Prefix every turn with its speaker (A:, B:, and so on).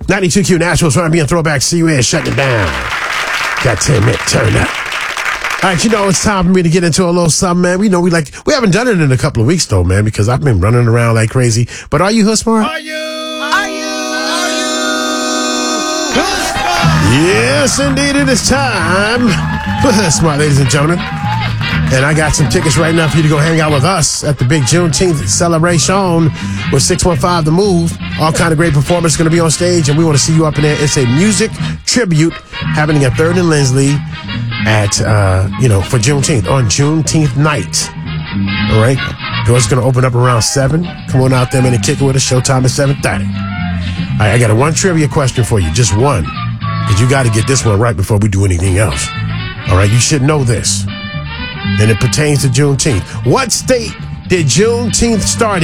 A: 92Q Nashville's R&B and Throwback. See you in, shutting it down. Got 10 minutes, turn up. All right, it's time for me to get into a little something, man. We haven't done it in a couple of weeks, though, man, because I've been running around like crazy. But are you Hood Smart?
B: Are you?
A: Yes, indeed, it is time for Hood Smart, ladies and gentlemen. And I got some tickets right now for you to go hang out with us at the big Juneteenth celebration with 615 The Move. All kind of great performers going to be on stage, and we want to see you up in there. It's a music tribute happening at 3rd and Lindsley at, for Juneteenth, on Juneteenth night. All right? Doors going to open up around 7. Come on out there, man, and kick it with us. Showtime at 7:30. All right, I got one trivia question for you, just one. Because you got to get this one right before we do anything else. All right, you should know this. And it pertains to Juneteenth. What state did Juneteenth start in?